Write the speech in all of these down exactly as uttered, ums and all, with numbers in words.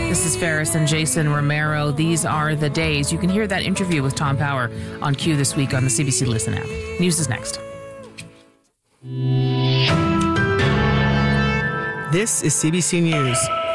This is Ferris and Jason Romero. These are the days. You can hear that interview with Tom Power on Q this week on the C B C Listen app. News is next. This is C B C News.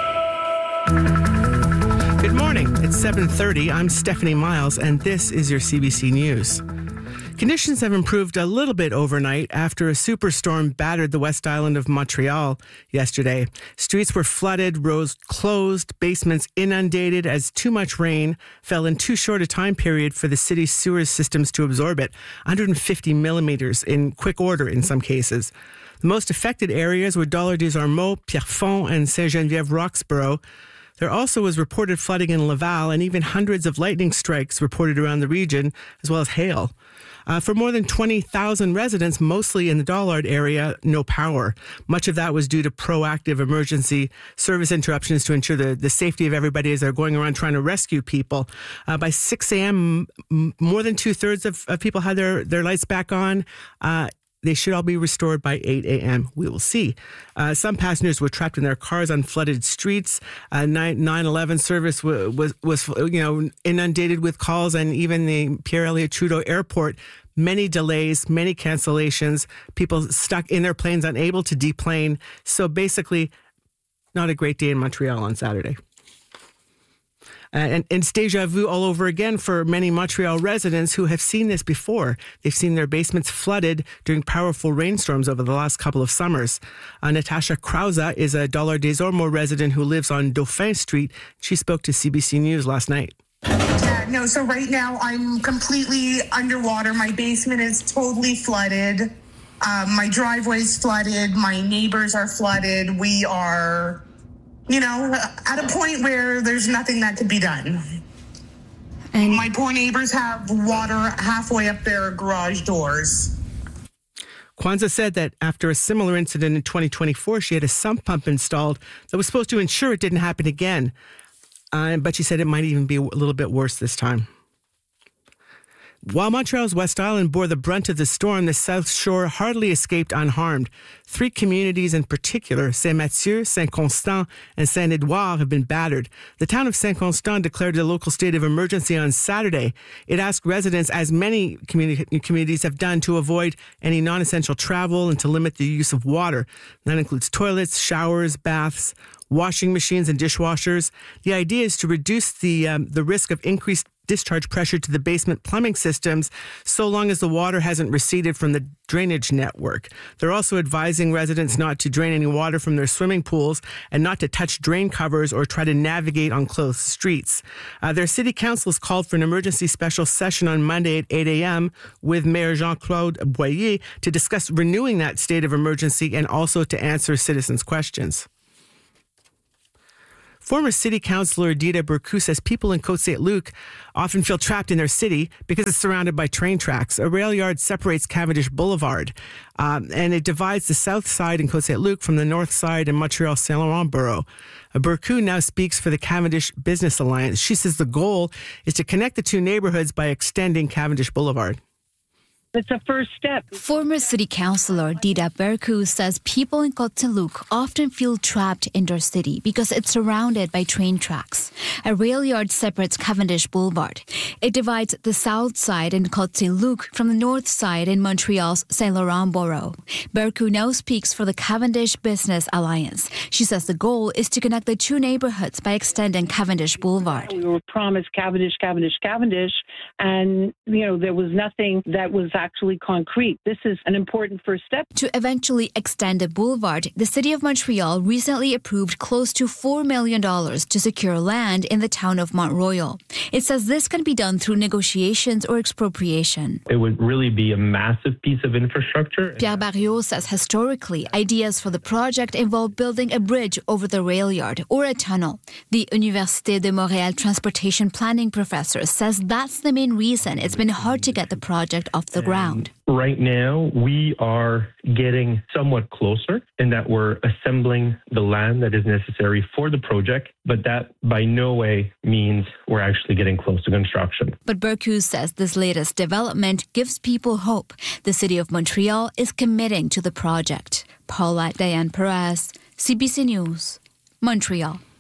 Good morning. It's seven thirty. I'm Stephanie Miles, and this is your C B C News. Conditions have improved a little bit overnight after a superstorm battered the West Island of Montreal yesterday. Streets were flooded, roads closed, basements inundated as too much rain fell in too short a time period for the city's sewer systems to absorb it, one hundred fifty millimeters in quick order in some cases. The most affected areas were Dollard-des-Ormeaux, Pierrefonds, and Saint-Geneviève-Roxborough. There also was reported flooding in Laval and even hundreds of lightning strikes reported around the region, as well as hail. Uh, for more than twenty thousand residents, mostly in the Dollard area, no power. Much of that was due to proactive emergency service interruptions to ensure the, the safety of everybody as they're going around trying to rescue people. Uh, by six a.m., m- more than two-thirds of, of people had their, their lights back on. Uh, They should all be restored by eight a.m. We will see. Uh, some passengers were trapped in their cars on flooded streets. Uh, nine eleven service was, was, was, you know, inundated with calls, and even the Pierre Elliott Trudeau Airport, many delays, many cancellations, people stuck in their planes, unable to deplane. So basically, not a great day in Montreal on Saturday. Uh, and, and it's déjà vu all over again for many Montreal residents who have seen this before. They've seen their basements flooded during powerful rainstorms over the last couple of summers. Uh, Natasha Krause is a Dollard-des-Ormeaux resident who lives on Dauphin Street. She spoke to C B C News last night. Yeah, no, so right now I'm completely underwater. My basement is totally flooded. Um, my driveway's flooded. My neighbors are flooded. We are... you know, at a point where there's nothing that could be done. And my poor neighbors have water halfway up their garage doors. Kwanzaa said that after a similar incident in twenty twenty-four, she had a sump pump installed that was supposed to ensure it didn't happen again. Uh, but she said it might even be a little bit worse this time. While Montreal's West Island bore the brunt of the storm, the South Shore hardly escaped unharmed. Three communities in particular, Saint-Mathieu, Saint-Constant, and Saint-Edouard, have been battered. The town of Saint-Constant declared a local state of emergency on Saturday. It asked residents, as many communi- communities have done, to avoid any non-essential travel and to limit the use of water. That includes toilets, showers, baths, washing machines, and dishwashers. The idea is to reduce the um, the risk of increased discharge pressure to the basement plumbing systems so long as the water hasn't receded from the drainage network. They're also advising residents not to drain any water from their swimming pools and not to touch drain covers or try to navigate on closed streets. Uh, their city council has called for an emergency special session on Monday at eight a.m. with Mayor Jean-Claude Boyer to discuss renewing that state of emergency and also to answer citizens' questions. Former city councillor Dita Burku says people in Côte-Saint-Luc often feel trapped in their city because it's surrounded by train tracks. A rail yard separates Cavendish Boulevard, um, and it divides the south side in Côte-Saint-Luc from the north side in Montreal Saint Laurent borough. Uh, Burku now speaks for the Cavendish Business Alliance. She says the goal is to connect the two neighborhoods by extending Cavendish Boulevard. It's a first step. Former city councillor Dita Berku says people in Côte-Saint-Luc often feel trapped in their city because it's surrounded by train tracks. A rail yard separates Cavendish Boulevard. It divides the south side in Côte-Saint-Luc from the north side in Montreal's Saint Laurent borough. Berku now speaks for the Cavendish Business Alliance. She says the goal is to connect the two neighborhoods by extending Cavendish Boulevard. We were promised Cavendish, Cavendish, Cavendish, and you know there was nothing that was actually concrete. This is an important first step. To eventually extend the boulevard, the City of Montreal recently approved close to four million dollars to secure land in the town of Mont-Royal. It says this can be done through negotiations or expropriation. It would really be a massive piece of infrastructure. Pierre Barriot says historically, ideas for the project involve building a bridge over the rail yard or a tunnel. The Université de Montréal transportation planning professor says that's the main reason it's been hard to get the project off the ground. Right now, we are getting somewhat closer in that we're assembling the land that is necessary for the project, but that by no way means we're actually getting close to construction. But Berku says this latest development gives people hope. The City of Montreal is committing to the project. Paula Diane Perez, C B C News, Montreal.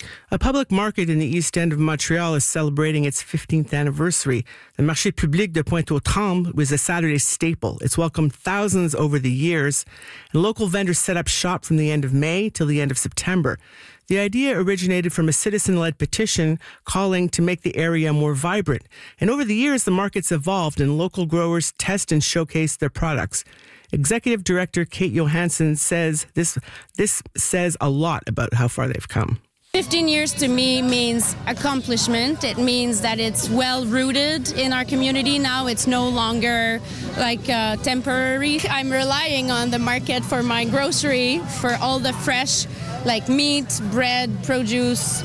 A public market in the east end of Montreal is celebrating its fifteenth anniversary. The Marché Public de Pointe-aux-Trembles was a Saturday staple. It's welcomed thousands over the years, and local vendors set up shop from the end of May till the end of September. The idea originated from a citizen-led petition calling to make the area more vibrant. And over the years, the market's evolved and local growers test and showcase their products. Executive Director Kate Johansson says this, this says a lot about how far they've come. fifteen years to me means accomplishment. It means that it's well rooted in our community now. It's no longer like uh, temporary. I'm relying on the market for my grocery, for all the fresh like meat, bread, produce.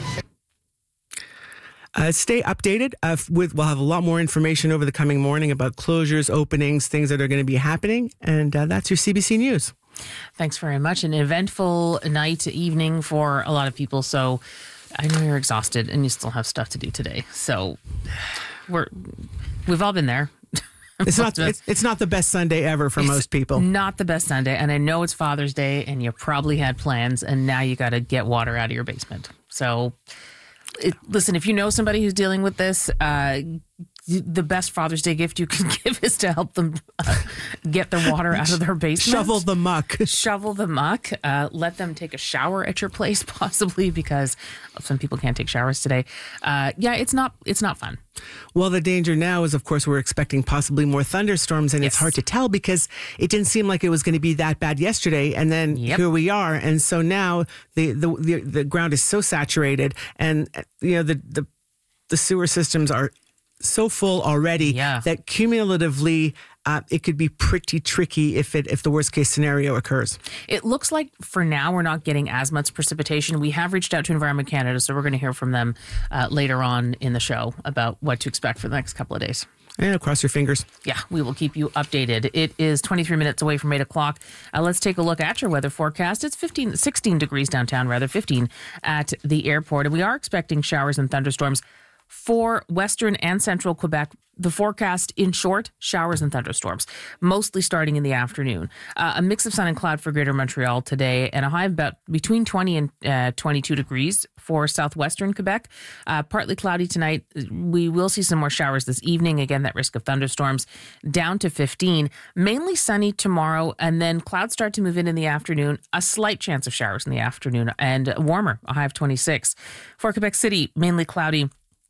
Uh, stay updated. Uh, with We'll have a lot more information over the coming morning about closures, openings, things that are going to be happening. And uh, that's your C B C News. Thanks very much. An eventful night, evening for a lot of people. So I know you're exhausted and you still have stuff to do today. So we're we've all been there. It's not it's, it's not the best Sunday ever for it's most people. Not the best Sunday. And I know it's Father's Day and you probably had plans and now you got to get water out of your basement. So it, listen, if you know somebody who's dealing with this, uh, the best Father's Day gift you can give is to help them uh, get their water out of their basement. Shovel the muck. Shovel the muck. Uh, let them take a shower at your place, possibly, because some people can't take showers today. Uh, yeah, it's not it's not fun. Well, the danger now is, of course, we're expecting possibly more thunderstorms, and yes. It's hard to tell because it didn't seem like it was going to be that bad yesterday, and then yep. Here we are. And so now the, the the the ground is so saturated, and you know the the, the sewer systems are so full already yeah. that cumulatively uh, it could be pretty tricky if it if the worst case scenario occurs. It looks like for now we're not getting as much precipitation. We have reached out to Environment Canada, so we're going to hear from them uh, later on in the show about what to expect for the next couple of days. And cross your fingers. Yeah, we will keep you updated. It is twenty-three minutes away from eight o'clock. Uh, let's take a look at your weather forecast. It's fifteen, sixteen degrees downtown, rather fifteen at the airport. And we are expecting showers and thunderstorms for western and central Quebec. The forecast, in short, showers and thunderstorms, mostly starting in the afternoon. Uh, a mix of sun and cloud for Greater Montreal today, and a high of about between twenty and uh, twenty-two degrees for southwestern Quebec. Uh, partly cloudy tonight. We will see some more showers this evening. Again, that risk of thunderstorms down to fifteen. Mainly sunny tomorrow, and then clouds start to move in in the afternoon. A slight chance of showers in the afternoon, and warmer, a high of twenty-six. For Quebec City, mainly cloudy.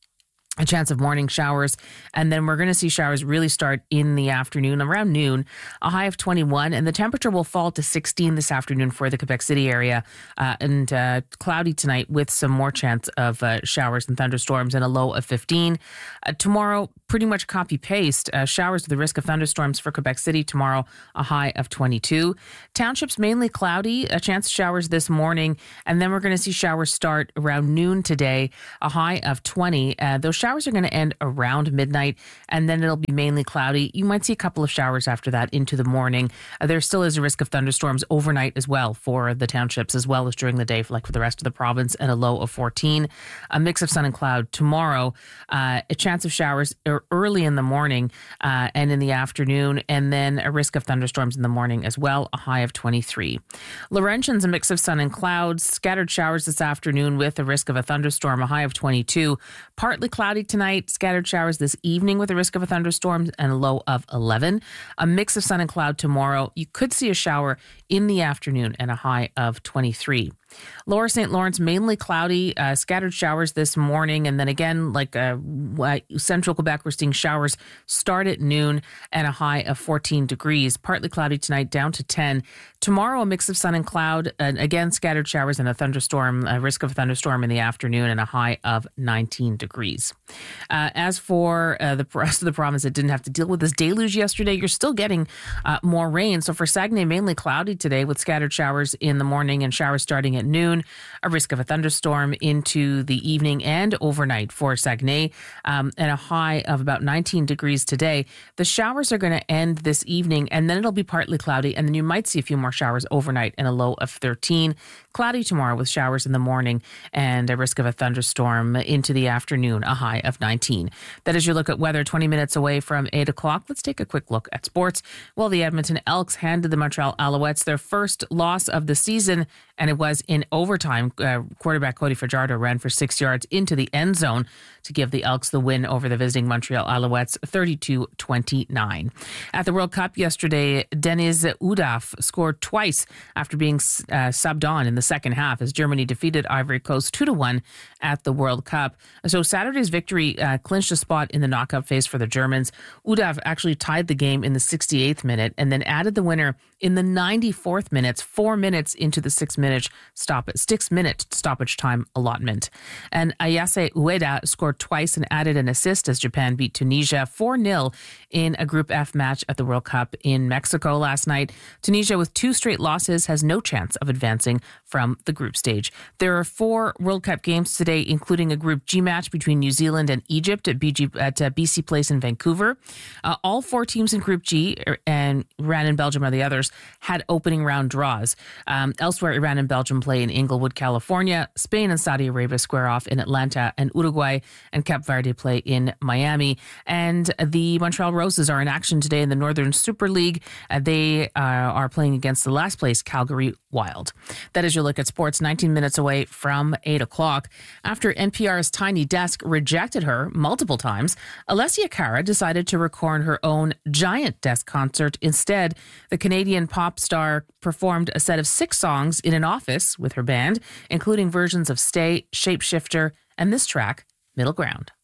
A chance of morning showers, and then we're going to see showers really start in the afternoon, around noon, a high of twenty-one, and the temperature will fall to sixteen this afternoon for the Quebec City area, uh, and uh, cloudy tonight with some more chance of uh, showers and thunderstorms, and a low of fifteen. Uh, tomorrow, pretty much copy-paste, uh, showers with the risk of thunderstorms for Quebec City tomorrow, a high of twenty-two. Townships mainly cloudy, a chance of showers this morning, and then we're going to see showers start around noon today, a high of twenty. Uh, those showers are going to end around midnight, and then it'll be mainly cloudy. You might see a couple of showers after that into the morning. Uh, there still is a risk of thunderstorms overnight as well for the townships, as well as during the day, for, like for the rest of the province, and a low of fourteen. A mix of sun and cloud tomorrow. Uh, a chance of showers early in the morning uh, and in the afternoon, and then a risk of thunderstorms in the morning as well, a high of twenty-three. Laurentians, a mix of sun and clouds. Scattered showers this afternoon with a risk of a thunderstorm, a high of twenty-two. Partly cloudy tonight, scattered showers this evening with a risk of a thunderstorm, and a low of eleven. A mix of sun and cloud tomorrow. You could see a shower in the afternoon, and a high of twenty-three. Lower Saint Lawrence, mainly cloudy, uh, scattered showers this morning. And then again, like uh, central Quebec, we're seeing showers start at noon, and a high of fourteen degrees. Partly cloudy tonight, down to ten. Tomorrow, a mix of sun and cloud. And again, scattered showers and a thunderstorm, a risk of a thunderstorm in the afternoon, and a high of nineteen degrees. Uh, as for uh, the rest of the province that didn't have to deal with this deluge yesterday, you're still getting uh, more rain. So for Saguenay, mainly cloudy today with scattered showers in the morning and showers starting at noon. A risk of a thunderstorm into the evening and overnight for Saguenay, um, and a high of about nineteen degrees today. The showers are going to end this evening, and then it'll be partly cloudy, and then you might see a few more showers overnight, and a low of thirteen. Cloudy tomorrow with showers in the morning and a risk of a thunderstorm into the afternoon, a high high of nineteen. That is your look at weather, twenty minutes away from eight o'clock. Let's take a quick look at sports. Well, the Edmonton Elks handed the Montreal Alouettes their first loss of the season, and it was in overtime. Uh, quarterback Cody Fajardo ran for six yards into the end zone to give the Elks the win over the visiting Montreal Alouettes, thirty-two twenty-nine. At the World Cup yesterday, Deniz Udaf scored twice after being uh, subbed on in the second half as Germany defeated Ivory Coast two to one at the World Cup. So Saturday's victory uh, clinched a spot in the knockout phase for the Germans. Udaf actually tied the game in the sixty-eighth minute and then added the winner in the ninety-fourth minute, four minutes into the six-minute stop, six-minute stoppage time allotment. And Ayase Ueda scored twice and added an assist as Japan beat Tunisia four nil in a Group F match at the World Cup in Mexico last night. Tunisia, with two straight losses, has no chance of advancing from the group stage. There are four World Cup games today, including a Group G match between New Zealand and Egypt at, B G, at uh, B C Place in Vancouver. Uh, all four teams in Group G, and Iran and Belgium are the others, had opening round draws. Um, elsewhere, Iran and Belgium play in Inglewood, California. Spain and Saudi Arabia square off in Atlanta and Uruguay, and Cape Verde play in Miami. And the Montreal Roses are in action today in the Northern Super League. Uh, they uh, are playing against the last place Calgary Wild. That is your look at sports, nineteen minutes away from eight o'clock. After N P R's Tiny Desk rejected her multiple times, Alessia Cara decided to record her own giant desk concert instead. The Canadian pop star performed a set of six songs in an office with her band, including versions of Stay, Shapeshifter, and this track, Middle Ground.